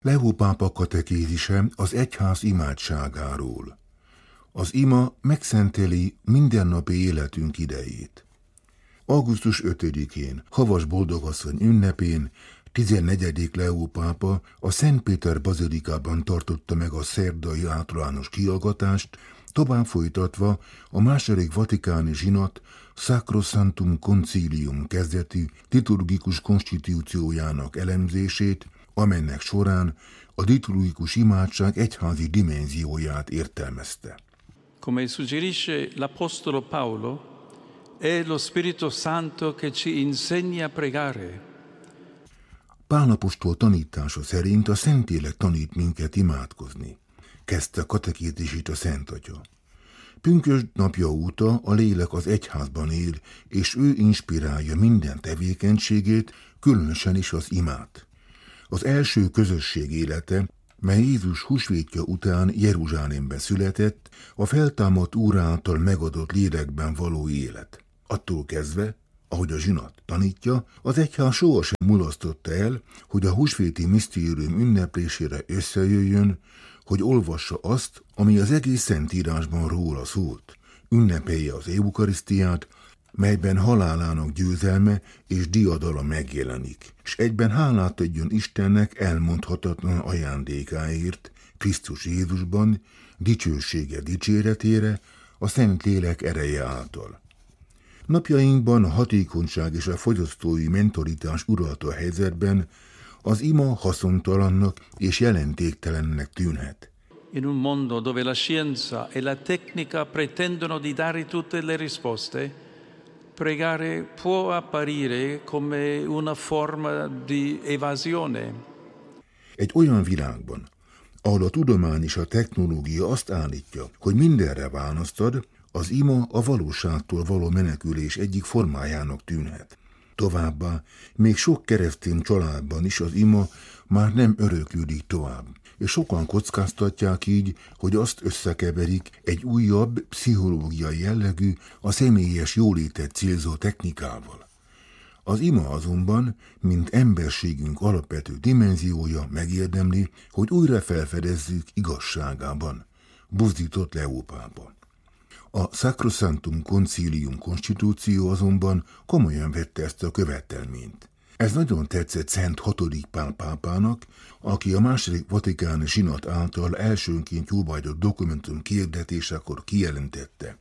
Leó pápa katekézise az egyház imádságáról. Az ima megszenteli mindennapi életünk idejét. Augusztus 5-én, Havas Boldogasszony ünnepén, 14. Leó pápa a Szent Péter bazilikában tartotta meg a szerdai általános kihallgatást, tovább folytatva a második vatikáni zsinat Sacrosanctum Concilium kezdetű liturgikus konstitúciójának elemzését, amelynek során a liturgikus imádság egyházi dimenzióját értelmezte. Come suggerisce l'Apostolo Paolo, è lo Spirito Santo che ci insegna a pregare. Pál apostol tanítása szerint a Szentlélek tanít minket imádkozni, kezdte katekézisét a Szent Atya. Pünkösd napja óta a lélek az egyházban él, és ő inspirálja minden tevékenységét, különösen is az imát. Az első közösség élete, mely Jézus húsvétja után Jeruzsálemben született, a feltámadt Úr által megadott lélekben való élet. Attól kezdve, ahogy a zsinat tanítja, az egyház sohasem mulasztotta el, hogy a húsvéti misztérium ünneplésére összejöjjön, hogy olvassa azt, ami az egész Szentírásban róla szólt. Ünnepelje az eukarisztiát, melyben halálának győzelme és diadala megjelenik, és egyben hálát adjon Istennek elmondhatatlan ajándékáért, Krisztus Jézusban, dicsősége dicséretére, a Szentlélek ereje által. Napjainkban a hatékonyság és a fogyasztói mentalitás uralta helyzetben az ima haszontalannak és jelentéktelennek tűnhet. In un mondo dove la scienza e la tecnica pretendono di dare tutte le risposte, pregare può apparire come una forma di evasione. Egy olyan világban, ahol a tudomány és a technológia azt állítja, hogy mindenre választ ad, az ima a valóságtól való menekülés egyik formájának tűnhet. Továbbá, még sok keresztény családban is az ima már nem öröklődik tovább, és sokan kockáztatják így, hogy azt összekeverik egy újabb, pszichológiai jellegű, a személyes jólétet célzó technikával. Az ima azonban, mint emberségünk alapvető dimenziója megérdemli, hogy újra felfedezzük igazságában, buzdított Leó pápa. A Sacrosanctum Concilium konstitúció azonban komolyan vette ezt a követelményt. Ez nagyon tetszett Szent 6. Pál pápának, aki a második vatikáni zsinat által elsőnként jóváhagyott dokumentum kiirdetésekor kijelentette.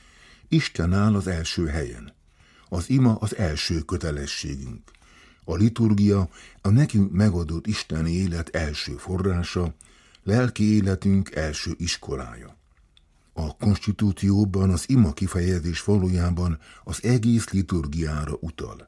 Isten áll az első helyen. Az ima az első kötelességünk. A liturgia a nekünk megadott isteni élet első forrása, lelki életünk első iskolája. A konstitúcióban az ima kifejezés valójában az egész liturgiára utal.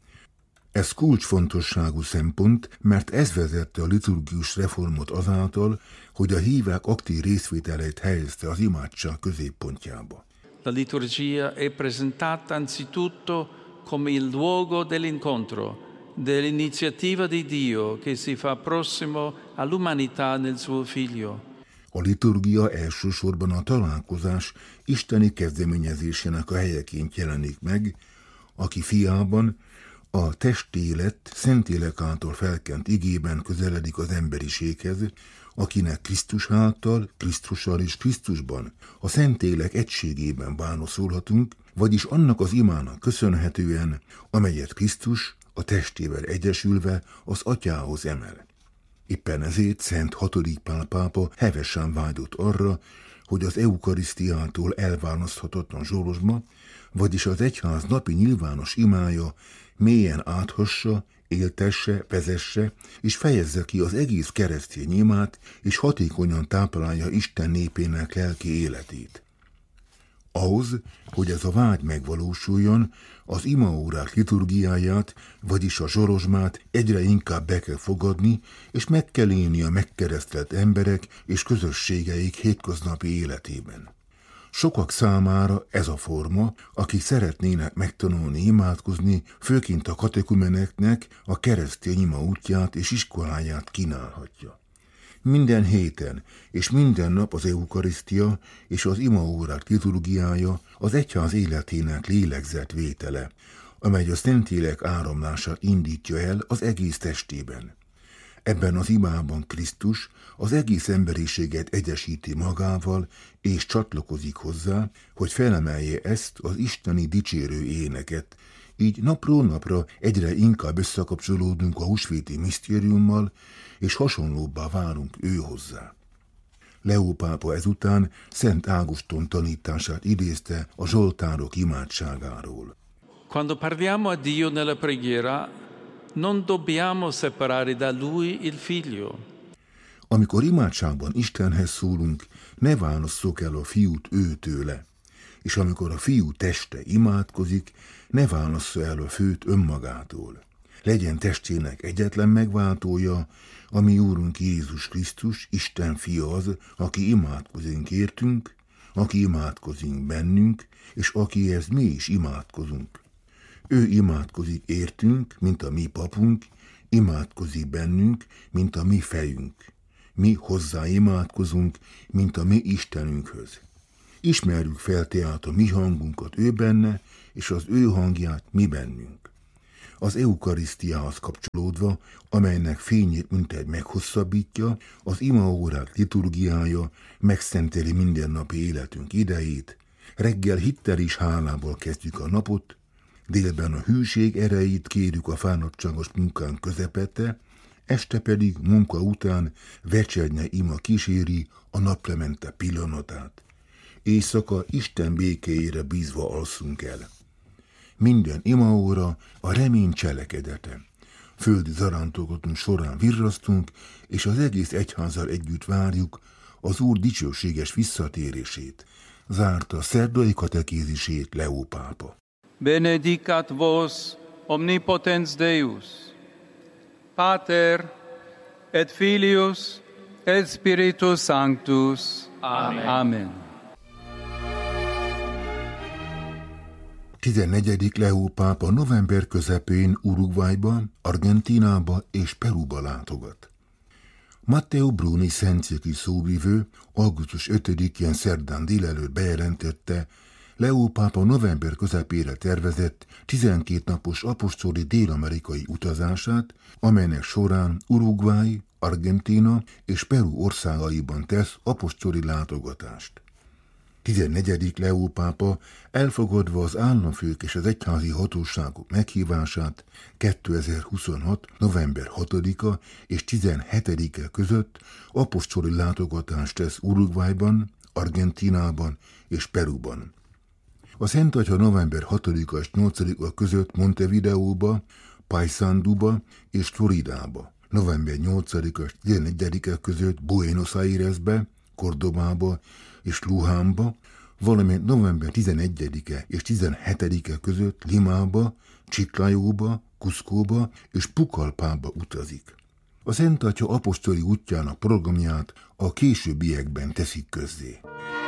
Ez kulcsfontosságú szempont, mert ez vezette a liturgikus reformot azáltal, hogy a hívek aktív részvételét helyezte az imádság középpontjába. La liturgia è presentata anzitutto come il luogo dell'incontro, dell'iniziativa di Dio che si fa prossimo all'umanità nel suo Figlio. A liturgia elsősorban a találkozás isteni kezdeményezésének a helyeként jelenik meg, aki fiában, a testélet Szentlélek által felkent igében közeledik az emberiséghez, akinek Krisztus által, Krisztussal és Krisztusban, a Szentlélek egységében válaszolhatunk, vagyis annak az imának köszönhetően, amelyet Krisztus a testével egyesülve az Atyához emel. Éppen ezért Szent 6. Pál pápa hevesen vágyott arra, hogy az eukarisztiától elválaszthatatlan zsolozsma, vagyis az egyház napi nyilvános imája mélyen áthassa, éltesse, vezesse és fejezze ki az egész keresztény imát, és hatékonyan táplálja Isten népének lelki életét. Ahhoz, hogy ez a vágy megvalósuljon, az imaórák liturgiáját, vagyis a zsolozsmát egyre inkább be kell fogadni, és meg kell élni a megkeresztelt emberek és közösségeik hétköznapi életében. Sokak számára ez a forma, akik szeretnének megtanulni imádkozni, főként a katekumeneknek a keresztény ima útját és iskoláját kínálhatja. Minden héten és minden nap az eukarisztia és az imaórák liturgiája az egyház életének lélegzetvétele, amely a Szentlélek áramlását indítja el az egész testében. Ebben az imában Krisztus az egész emberiséget egyesíti magával, és csatlakozik hozzá, hogy felemelje ezt az isteni dicsérő éneket. Így napról napra egyre inkább összekapcsolódunk a húsvéti misztériummal, és hasonlóbbá válunk ő hozzá. Leó pápa ezután Szent Ágoston tanítását idézte a zsoltárok imádságáról. Quando parliamo a Dio nella preghiera, non dobbiamo separare da lui il figlio. Amikor imádságban Istenhez szólunk, ne válasszuk el a fiút őtőle, és amikor a fiú teste imádkozik, ne válassza el a főt önmagától. Legyen testének egyetlen megváltója, a mi Úrunk Jézus Krisztus, Isten fia az, aki imádkozik értünk, aki imádkozik bennünk, és akihez mi is imádkozunk. Ő imádkozik értünk, mint a mi papunk, imádkozik bennünk, mint a mi fejünk. Mi hozzá imádkozunk, mint a mi Istenünkhöz. Ismerjük fel tehát a mi hangunkat ő benne, és az ő hangját mi bennünk. Az eukarisztiához kapcsolódva, amelynek fényét mintegy meghosszabbítja, az imaórák liturgiája megszenteli mindennapi életünk idejét, reggel hittel és hálával kezdjük a napot, délben a hűség erejét kérjük a fáradtságos munkánk közepette, este pedig munka után vecsernye ima kíséri a naplemente pillanatát. Éjszaka Isten békéjére bízva alszunk el. Minden imaóra a remény cselekedete. Földi zarántogatunk során virrasztunk, és az egész egyházzal együtt várjuk az Úr dicsőséges visszatérését, zárta szerdai katekézisét Leó pápa. Benedicat vos omnipotens Deus, Pater et Filius et Spiritus Sanctus. Amen. Amen. 14. Leó pápa november közepén Uruguayba, Argentínába és Peruba látogat. Matteo Bruni szentszéki szóvivő augusztus 5-én szerdán délelőtt bejelentette, Leó pápa november közepére tervezett 12 napos apostoli dél-amerikai utazását, amelynek során Uruguay, Argentína és Peru országaiban tesz apostoli látogatást. 14. Leó pápa elfogadva az államfők és az egyházi hatóságok meghívását 2026. november 6-a és 17-e között apostoli látogatást tesz Uruguayban, Argentínában és Peruban. A Szent Atya november 6-a és 8-a között Montevideóba, Paysandúba és Floridába, november 8-a és 11-e között Buenos Airesbe, Cordobába és Lujánba, valamint november 11-e és 17-e között Limába, Chiclayoba, Cuscóba és Pucallpába utazik. A Szent Atya apostoli útjának programját a későbbiekben teszik közzé.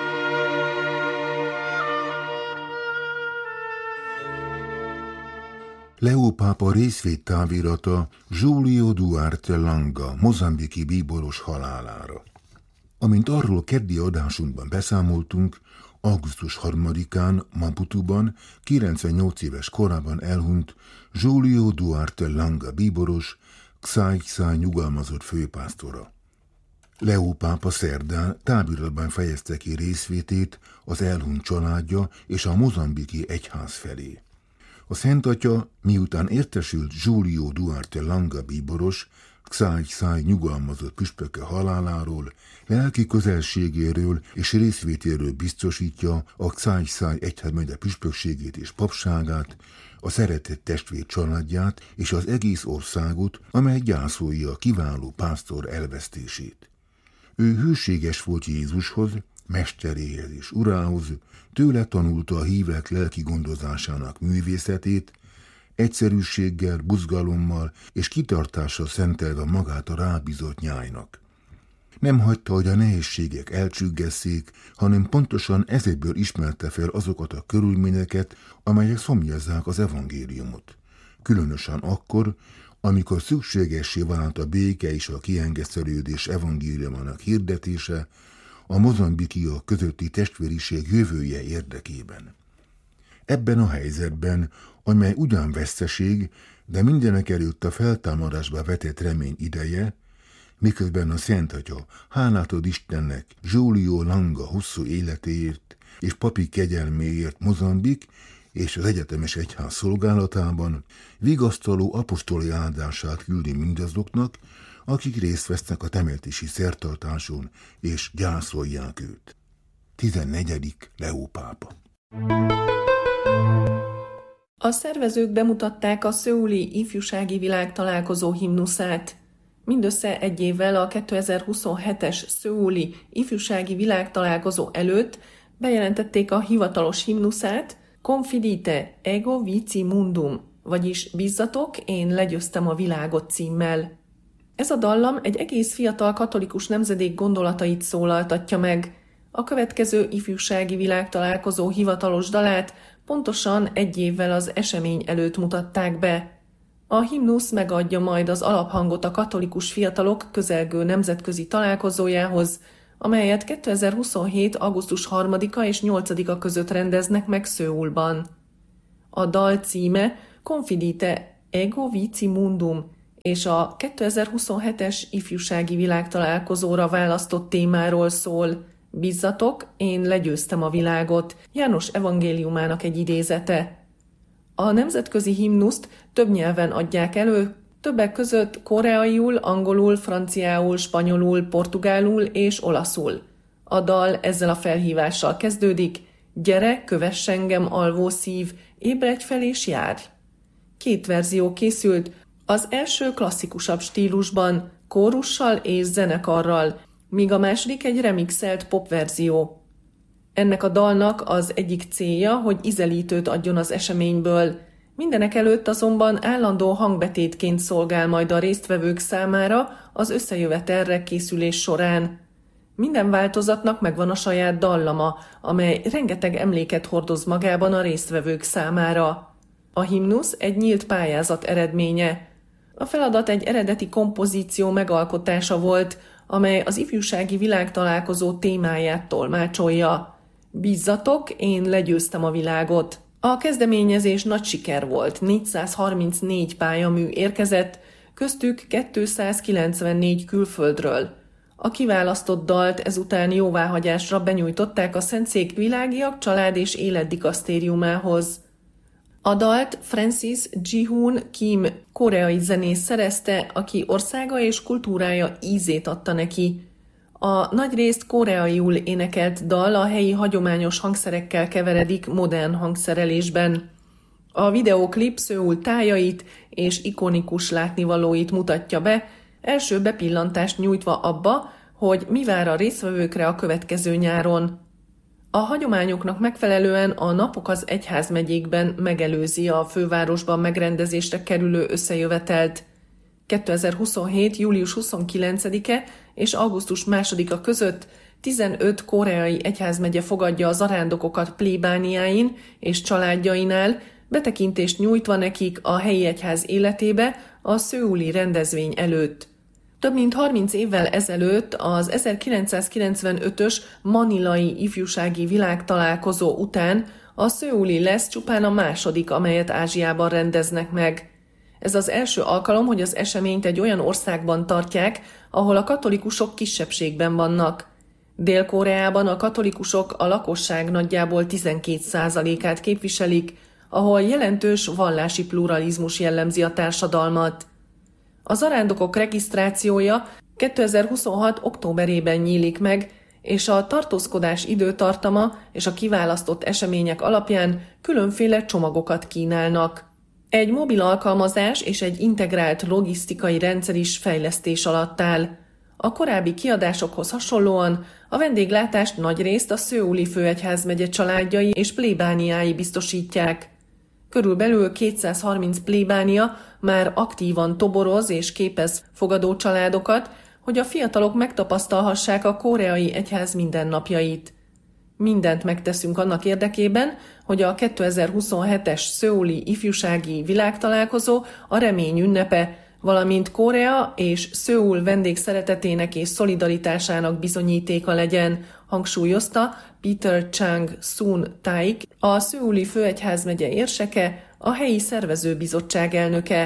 Leó pápa részvédtávirata Júlio Duarte Langa, mozambiki bíboros halálára. Amint arról keddi adásunkban beszámoltunk, augusztus 3-án Maputuban 98 éves korában elhunyt Júlio Duarte Langa bíboros, Xay nyugalmazott főpásztora. Leó pápa szerdán táviratban fejezte ki részvétét az elhunyt családja és a mozambiki egyház felé. A Szent Atya, miután értesült Júlio Duarte Langa bíboros, Xay nyugalmazott püspöke haláláról, lelki közelségéről és részvétéről biztosítja a Xay egyházmegye püspökségét és papságát, a szeretett testvér családját és az egész országot, amely gyászolja a kiváló pásztor elvesztését. Ő hűséges volt Jézushoz, mesteréhez és urához, tőle tanulta a hívek lelki gondozásának művészetét, egyszerűséggel, buzgalommal és kitartással szentelve magát a rábízott nyájnak. Nem hagyta, hogy a nehézségek elcsüggesszék, hanem pontosan ezekből ismerte fel azokat a körülményeket, amelyek szomjazzák az evangéliumot. Különösen akkor, amikor szükségessé vált a béke és a kiengesztelődés evangéliumának hirdetése, a mozambikiak közötti testvériség jövője érdekében. Ebben a helyzetben, amely ugyan veszteség, de mindenek előtt a feltámadásba vetett remény ideje, miközben a Szent Atya hálát ad Istennek Zsólió Langa hosszú életéért és papi kegyelméért Mozambik és az egyetemes egyház szolgálatában, vigasztaló apostoli áldását küldi mindazoknak, akik részt vesznek a temetési szertartáson és gyászolják őt. 14. Leó pápa. A szervezők bemutatták a szöuli ifjúsági világtalálkozó himnuszát. Mindössze egy évvel a 2027-es szöuli ifjúsági világtalálkozó előtt bejelentették a hivatalos himnuszát, Confidite ego vici mundum, vagyis Bízzatok, én legyőztem a világot címmel. Ez a dallam egy egész fiatal katolikus nemzedék gondolatait szólaltatja meg. A következő ifjúsági világtalálkozó hivatalos dalát pontosan egy évvel az esemény előtt mutatták be. A himnusz megadja majd az alaphangot a katolikus fiatalok közelgő nemzetközi találkozójához, amelyet 2027. augusztus 3-a és 8-a között rendeznek meg Szöulban. A dal címe Confidite ego vici mundum, és a 2027-es ifjúsági világtalálkozóra választott témáról szól. Bízzatok, én legyőztem a világot, János evangéliumának egy idézete. A nemzetközi himnuszt több nyelven adják elő, többek között koreaiul, angolul, franciául, spanyolul, portugálul és olaszul. A dal ezzel a felhívással kezdődik: gyere, kövess engem, alvó szív, ébredj fel és járj! 2 verzió készült, az első klasszikusabb stílusban, kórussal és zenekarral, míg a második egy remixelt popverzió. Ennek a dalnak az egyik célja, hogy ízelítőt adjon az eseményből. Mindenekelőtt azonban állandó hangbetétként szolgál majd a résztvevők számára az összejövetelre készülés során. Minden változatnak megvan a saját dallama, amely rengeteg emléket hordoz magában a résztvevők számára. A himnusz egy nyílt pályázat eredménye. A feladat egy eredeti kompozíció megalkotása volt, amely az ifjúsági világtalálkozó témáját tolmácsolja. Bízzatok, én legyőztem a világot. A kezdeményezés nagy siker volt, 434 pályamű érkezett, köztük 294 külföldről. A kiválasztott dalt ezután jóváhagyásra benyújtották a Szentszék Világiak Család és Életdikasztériumához. A dalt Francis Ji-hoon Kim koreai zenész szerezte, aki országa és kultúrája ízét adta neki. A nagyrészt koreaiul énekelt dal a helyi hagyományos hangszerekkel keveredik modern hangszerelésben. A videóklip Szöul tájait és ikonikus látnivalóit mutatja be, első bepillantást nyújtva abba, hogy mi vár a résztvevőkre a következő nyáron. A hagyományoknak megfelelően a napok az egyházmegyékben megelőzi a fővárosban megrendezésre kerülő összejövetelt. 2027. július 29-e és augusztus 2-a között 15 koreai egyházmegye fogadja a zarándokokat plébániáin és családjainál, betekintést nyújtva nekik a helyi egyház életébe a szöuli rendezvény előtt. Több mint 30 évvel ezelőtt az 1995-ös manilai ifjúsági világtalálkozó után a szöuli lesz csupán a második, amelyet Ázsiában rendeznek meg. Ez az első alkalom, hogy az eseményt egy olyan országban tartják, ahol a katolikusok kisebbségben vannak. Dél-Koreában a katolikusok a lakosság nagyjából 12%-át képviselik, ahol jelentős vallási pluralizmus jellemzi a társadalmat. A zarándokok regisztrációja 2026. októberében nyílik meg, és a tartózkodás időtartama és a kiválasztott események alapján különféle csomagokat kínálnak. Egy mobil alkalmazás és egy integrált logisztikai rendszer is fejlesztés alatt áll. A korábbi kiadásokhoz hasonlóan a vendéglátást nagyrészt a szöuli főegyházmegye családjai és plébániái biztosítják. Körülbelül 230 plébánia már aktívan toboroz és képez fogadó családokat, hogy a fiatalok megtapasztalhassák a koreai egyház mindennapjait. Mindent megteszünk annak érdekében, hogy a 2027-es szöuli ifjúsági világtalálkozó a remény ünnepe, valamint Korea és Szöul vendégszeretetének és szolidaritásának bizonyítéka legyen, hangsúlyozta Peter Chang-sun Taik, a szöuli főegyházmegye érseke, a helyi szervezőbizottság elnöke.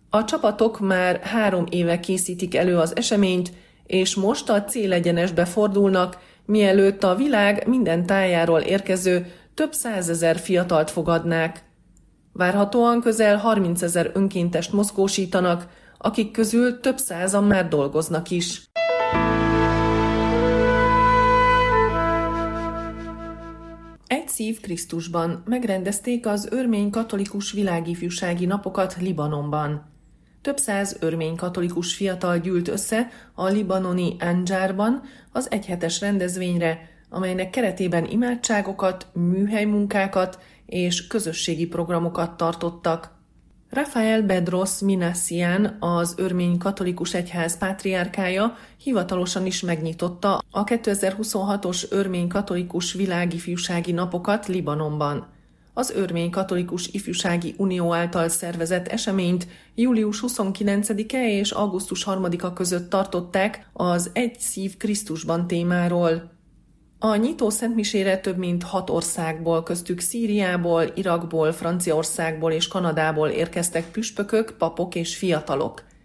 A csapatok már 3 éve készítik elő az eseményt, és most a célegyenesbe fordulnak, mielőtt a világ minden tájáról érkező több 100 000 fiatalt fogadnák. Várhatóan közel 30 000 önkéntest mozgósítanak, akik közül több 100-an már dolgoznak is. Egy szív Krisztusban megrendezték az örmény katolikus világifjúsági napokat Libanonban. Több 100 örmény katolikus fiatal gyűlt össze a libanoni Anjarban az egyhetes rendezvényre, amelynek keretében imádságokat, műhelymunkákat és közösségi programokat tartottak. Rafael Bedros Minassian, az örmény katolikus egyház pátriárkája hivatalosan is megnyitotta a 2026-os örmény katolikus világifjúsági napokat Libanonban. Az Örmény Katolikus Ifjúsági Unió által szervezett eseményt július 29-e és augusztus 3-a között tartották az Egy szív Krisztusban témáról. A nyitó szentmisére több mint 6 országból, köztük Szíriából, Irakból, Franciaországból és Kanadából érkeztek püspökök, papok és fiatalok.